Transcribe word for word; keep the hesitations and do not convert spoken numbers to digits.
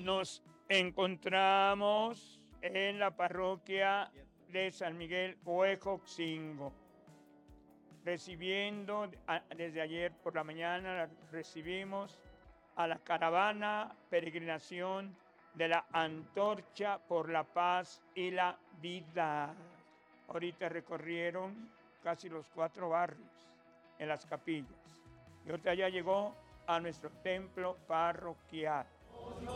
Nos encontramos en la parroquia de San Miguel Huejoxingo, recibiendo a, desde ayer por la mañana recibimos a la caravana peregrinación de la Antorcha por la Paz y la Vida. Ahorita recorrieron casi los cuatro barrios en las capillas y ahorita ya llegó a nuestro templo parroquial.